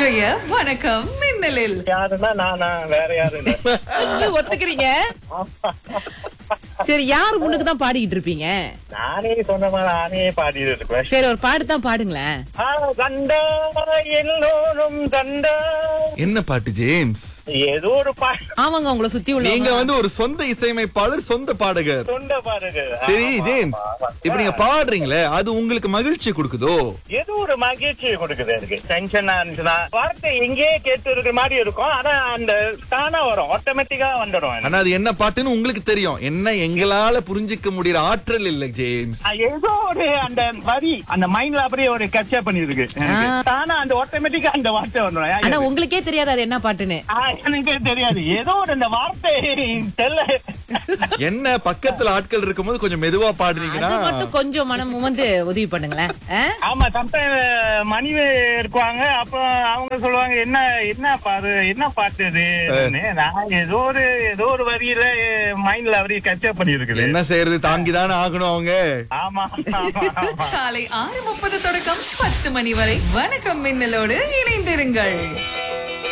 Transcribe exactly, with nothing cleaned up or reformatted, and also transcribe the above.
இன்றைய வணக்கம் மின்னலில் யாருன்னா நானா வேற யாரு இல்ல. ஐயோ, ஒத்துக்கிறீங்க. சரி, யாரு முன்னுக்கு தான் பாடிக்கிட்டு இருப்பீங்க? நானே சொன்ன மாதிரி நானே பாடிட்டு இருப்பேன். சரி, ஒரு பாட்டு தான் பாடுங்களேன். ஆ, கண்டா எல்லோரும் கண்டா. என்ன பாட்டு ஜேம்ஸ்? ஏதோ ஒரு பாட்டு ஆமாங்க, உங்களை சுத்தி நீங்க உள்ள வந்து ஒரு சொந்த இசையமைப்பாளர், சொந்த பாடகர். தொண்ட பாருங்க. சரி ஜேம்ஸ், இப்ப நீங்க பாடுறீங்களே அது உங்களுக்கு மகிழ்ச்சி கொடுக்குதோ? ஏதோ ஒரு மகிழ்ச்சியை கொடுக்குது எனக்கு. டென்ஷனா இருந்துச்சுன்னா வார்த்தை எங்கேயே கேட்டு இருக்கிற மாதிரி இருக்கும். ஆனா அந்த தானா வரும், ஆட்டோமேட்டிக்கா வந்துடும். ஆனா அது என்ன பாட்டுன்னு உங்களுக்கு தெரியும். என்ன எங்களால புரிஞ்சிக்க முடியற ஆற்றல் இல்ல ஜேம்ஸ். ஏதோ ஒரு அந்த வரி அந்த மைண்ட்ல அப்படியே ஒரு கேப்சர் பண்ணிருக்கு. தானா அந்த ஆட்டோமேட்டிக்கா அந்த வார்த்தை ஆனா வந்துடும். உங்களுக்கே தெரியாது அது என்ன பாட்டுன்னு. ஆ, எனக்கே தெரியாது. ஏதோ ஒரு அந்த வார்த்தை தெரியல. என்ன பக்கத்துல ஆட்கள் இருக்கும்போது கொஞ்சம் மெதுவா பாடுறீங்கன்னா அது மட்டும் கொஞ்சம் மனம் வந்து உதவி பண்ணுங்களேன். ஆ? ஆமா, சம்டைம் மணிவே இருக்குவாங்க. அப்ப அவங்க சொல்லுவாங்க, என்ன என்ன பாரு என்ன பாட்டு இது. நான் ஏதோ ஒரு ஏதோ ஒரு வரியில மைண்ட்ல அப்படியே கேப்சர் பண்ணி இருக்குது. என்ன செய்யறது, தாங்கிதானே ஆகணும் அவங்க. ஆமா, ஆமா, ஆமா. காலை ஆறு முப்பது தொடக்கம் பத்து மணி வரை வணக்கம் மின்னலோடு இணைந்திருங்கள்.